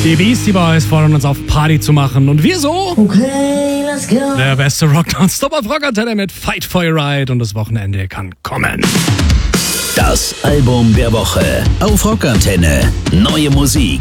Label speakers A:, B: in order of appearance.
A: Die Beastie Boys fordern uns auf, Party zu machen. Und wir so?
B: Okay, let's go.
A: Der beste Rock nonstop auf Rockantenne mit Fight for Your Right. Und das Wochenende kann kommen.
C: Das Album der Woche auf Rockantenne. Neue Musik